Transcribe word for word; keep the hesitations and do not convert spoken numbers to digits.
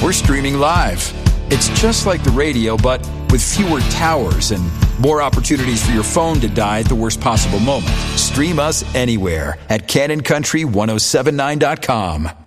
we're streaming live. It's just like the radio, but with fewer towers and more opportunities for your phone to die at the worst possible moment. Stream us anywhere at Canon Country ten seventy-nine dot com.